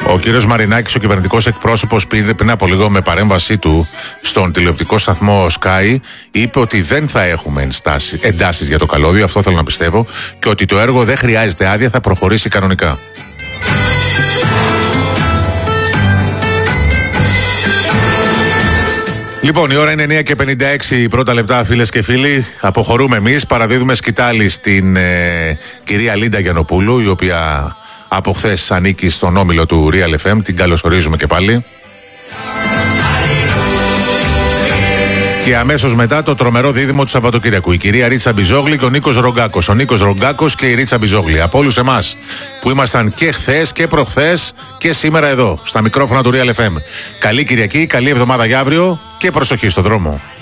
Ο κύριος Μαρινάκης, ο κυβερνητικός εκπρόσωπος, πριν από λίγο με παρέμβασή του στον τηλεοπτικό σταθμό Sky, είπε ότι δεν θα έχουμε εντάσεις για το καλώδιο, αυτό θέλω να πιστεύω, και ότι το έργο δεν χρειάζεται άδεια, θα προχωρήσει κανονικά. Λοιπόν, η ώρα είναι 9:56, πρώτα λεπτά, φίλες και φίλοι. Αποχωρούμε εμείς, παραδίδουμε σκητάλη στην κυρία Λίντα Γιαννοπούλου, η οποία από χθες ανήκει στον όμιλο του Real FM. Την καλωσορίζουμε και πάλι. Και αμέσως μετά το τρομερό δίδυμο του Σαββατοκύριακου. Η κυρία Ρίτσα Μπιζόγλη και ο Νίκος Ρογκάκος. Ο Νίκος Ρογκάκος και η Ρίτσα Μπιζόγλη. Από όλους εμάς που ήμασταν και χθες και προχθές και σήμερα εδώ, στα μικρόφωνα του Real FM. Καλή Κυριακή, καλή εβδομάδα για αύριο και προσοχή στο δρόμο.